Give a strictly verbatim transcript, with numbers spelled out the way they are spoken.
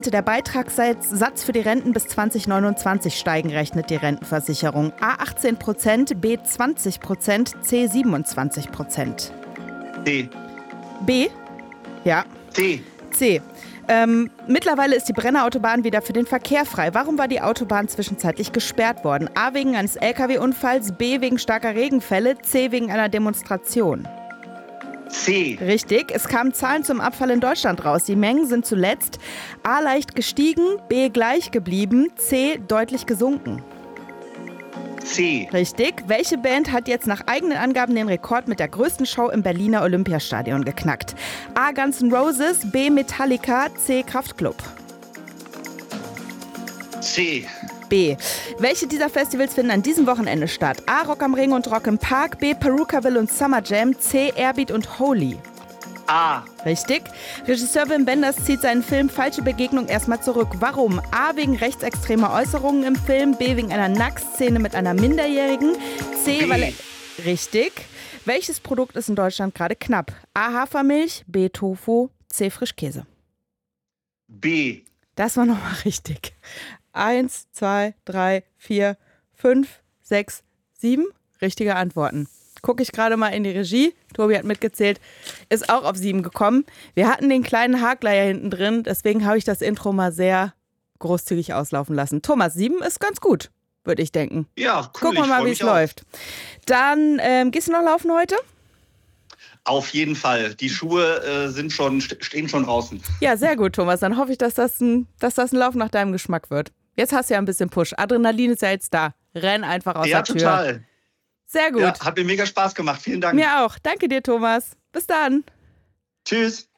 Der Beitragssatz für die Renten bis zwanzig neunundzwanzig steigen, rechnet die Rentenversicherung. A achtzehn Prozent, B zwanzig Prozent, C siebenundzwanzig Prozent. C. B? Ja. C. C. Ähm, mittlerweile ist die Brennerautobahn wieder für den Verkehr frei. Warum war die Autobahn zwischenzeitlich gesperrt worden? A wegen eines L K W-Unfalls, B wegen starker Regenfälle, C wegen einer Demonstration. C. Richtig, es kamen Zahlen zum Abfall in Deutschland raus. Die Mengen sind zuletzt A leicht gestiegen, B gleich geblieben, C deutlich gesunken. C. Richtig. Welche Band hat jetzt nach eigenen Angaben den Rekord mit der größten Show im Berliner Olympiastadion geknackt? A. Guns N' Roses, B. Metallica, C. Kraftklub. C. B. Welche dieser Festivals finden an diesem Wochenende statt? A. Rock am Ring und Rock im Park, B. Perukaville und Summer Jam, C. Airbeat und Holy. A. Richtig. Regisseur Wim Wenders zieht seinen Film Falsche Begegnung erstmal zurück. Warum? A. Wegen rechtsextremer Äußerungen im Film, B. Wegen einer Nacktszene mit einer Minderjährigen, C. B. weil er... Richtig. Welches Produkt ist in Deutschland gerade knapp? A. Hafermilch, B. Tofu, C. Frischkäse. B. Das war nochmal richtig. Eins, zwei, drei, vier, fünf, sechs, sieben. Richtige Antworten. Gucke ich gerade mal in die Regie. Tobi hat mitgezählt. Ist auch auf sieben gekommen. Wir hatten den kleinen Hakler ja hinten drin. Deswegen habe ich das Intro mal sehr großzügig auslaufen lassen. Thomas, sieben ist ganz gut, würde ich denken. Ja, cool. Gucken wir ich mal, freu wie es mich auch. läuft. Dann, ähm, gehst du noch laufen heute? Auf jeden Fall. Die Schuhe äh, sind schon, stehen schon draußen. Ja, sehr gut, Thomas. Dann hoffe ich, dass das ein, dass das ein Lauf nach deinem Geschmack wird. Jetzt hast du ja ein bisschen Push. Adrenalin ist ja jetzt da. Renn einfach aus Ja, der Tür. total. Sehr gut. Ja, hat mir mega Spaß gemacht. Vielen Dank. Mir auch. Danke dir, Thomas. Bis dann. Tschüss.